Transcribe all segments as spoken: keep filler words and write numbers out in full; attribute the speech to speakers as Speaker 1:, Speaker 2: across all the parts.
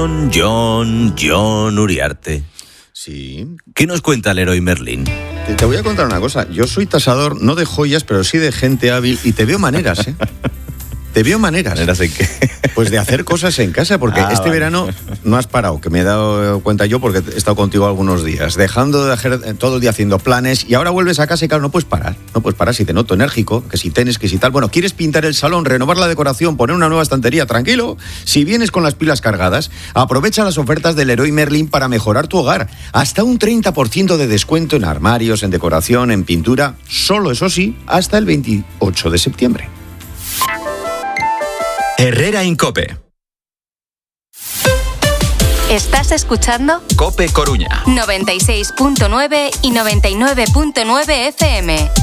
Speaker 1: John, John, John Uriarte.
Speaker 2: Sí.
Speaker 1: ¿Qué nos cuenta Leroy Merlin?
Speaker 2: Te, te voy a contar una cosa. Yo soy tasador, no de joyas, pero sí de gente hábil y te veo maneras, ¿eh? Te veo maneras.
Speaker 1: ¿Maneras en qué?
Speaker 2: Pues de hacer cosas en casa, porque
Speaker 1: Ah,
Speaker 2: este
Speaker 1: vale.
Speaker 2: verano no has parado, que me he dado cuenta yo porque he estado contigo algunos días, dejando de hacer todo el día haciendo planes y ahora vuelves a casa y claro, no puedes parar, no puedes parar si te noto enérgico, que si tenis, que si tal. Bueno, ¿quieres pintar el salón, renovar la decoración, poner una nueva estantería? Tranquilo, si vienes con las pilas cargadas, aprovecha las ofertas del Leroy Merlin para mejorar tu hogar. Hasta un treinta por ciento de descuento en armarios, en decoración, en pintura, solo eso sí, hasta el veintiocho de septiembre.
Speaker 3: Herrera Incope.
Speaker 4: ¿Estás escuchando?
Speaker 3: Cope Coruña.
Speaker 4: noventa y seis punto nueve y noventa y nueve punto nueve F M.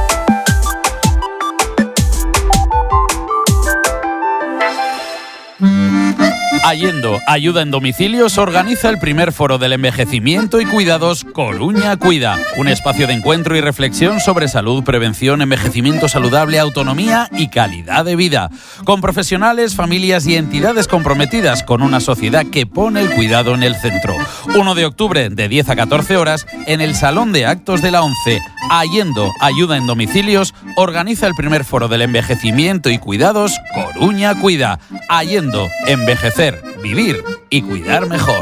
Speaker 5: Allendo Ayuda en Domicilios organiza el primer foro del envejecimiento y cuidados Coruña Cuida, un espacio de encuentro y reflexión sobre salud, prevención, envejecimiento saludable, autonomía y calidad de vida, con profesionales, familias y entidades comprometidas con una sociedad que pone el cuidado en el centro. primero de octubre, de diez a catorce horas, en el Salón de Actos de la ONCE. Allendo Ayuda en Domicilios organiza el primer foro del envejecimiento y cuidados Coruña Cuida. Allendo, envejecer, vivir y cuidar mejor.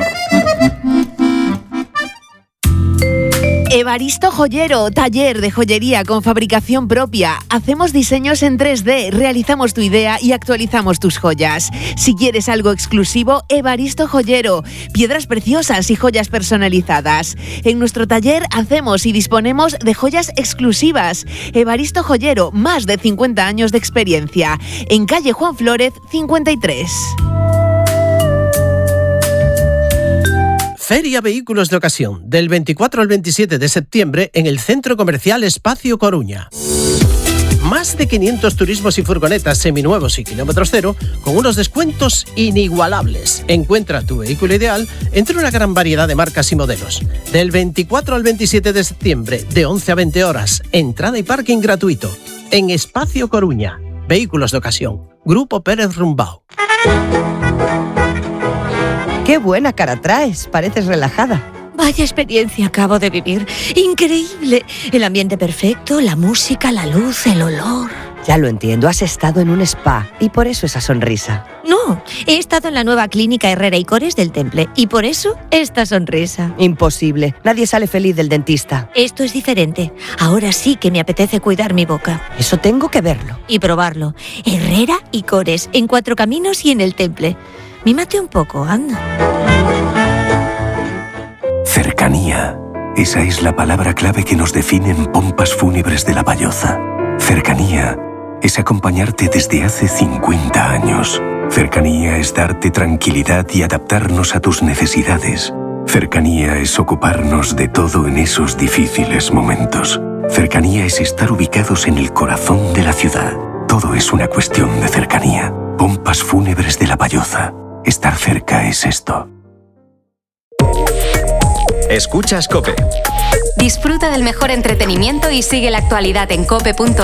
Speaker 6: Evaristo Joyero, taller de joyería con fabricación propia. Hacemos diseños en tres D, realizamos tu idea y actualizamos tus joyas. Si quieres algo exclusivo, Evaristo Joyero. Piedras preciosas y joyas personalizadas. En nuestro taller hacemos y disponemos de joyas exclusivas. Evaristo Joyero, más de cincuenta años de experiencia. En calle Juan Flórez, cincuenta y tres.
Speaker 7: Feria Vehículos de Ocasión, del veinticuatro al veintisiete de septiembre en el Centro Comercial Espacio Coruña. Más de quinientos turismos y furgonetas seminuevos y kilómetros cero con unos descuentos inigualables. Encuentra tu vehículo ideal entre una gran variedad de marcas y modelos. Del veinticuatro al veintisiete de septiembre, de once a veinte horas, entrada y parking gratuito. En Espacio Coruña, Vehículos de Ocasión, Grupo Pérez Rumbao.
Speaker 8: ¡Qué buena cara traes! Pareces relajada.
Speaker 9: Vaya experiencia acabo de vivir. ¡Increíble! El ambiente perfecto, la música, la luz, el olor.
Speaker 8: Ya lo entiendo, has estado en un spa y por eso esa sonrisa.
Speaker 9: No, he estado en la nueva clínica Herrera y Cores del Temple y por eso esta sonrisa.
Speaker 8: Imposible, nadie sale feliz del dentista.
Speaker 9: Esto es diferente. Ahora sí que me apetece cuidar mi boca.
Speaker 8: Eso tengo que verlo.
Speaker 9: Y probarlo. Herrera y Cores, en Cuatro Caminos y en el Temple. Mímate un poco, anda.
Speaker 10: Cercanía. Esa es la palabra clave que nos define en Pompas Fúnebres de La Valloza. Cercanía es acompañarte desde hace cincuenta años. Cercanía es darte tranquilidad y adaptarnos a tus necesidades. Cercanía es ocuparnos de todo en esos difíciles momentos. Cercanía es estar ubicados en el corazón de la ciudad. Todo es una cuestión de cercanía. Pompas Fúnebres de La Valloza. Estar cerca es esto.
Speaker 3: Escuchas COPE.
Speaker 4: Disfruta del mejor entretenimiento y sigue la actualidad en cope punto